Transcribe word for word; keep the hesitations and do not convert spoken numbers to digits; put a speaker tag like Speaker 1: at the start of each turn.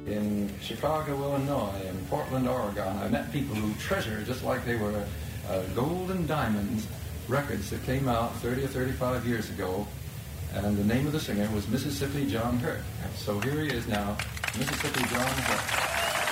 Speaker 1: In Chicago, Illinois, in Portland, Oregon, I met people who treasure, just like they were uh, gold and diamonds, records that came out thirty or thirty-five years ago, and the name of the singer was Mississippi John Hurt. So here he is now, Mississippi John Hurt.